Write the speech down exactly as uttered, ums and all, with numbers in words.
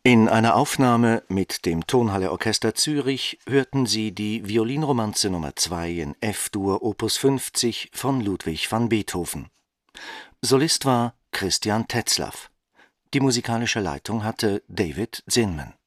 In einer Aufnahme mit dem Tonhalle Orchester Zürich hörten Sie die Violinromanze Nummer zwei in F-Dur Opus fünfzig von Ludwig van Beethoven. Solist war Christian Tetzlaff. Die musikalische Leitung hatte David Zinman.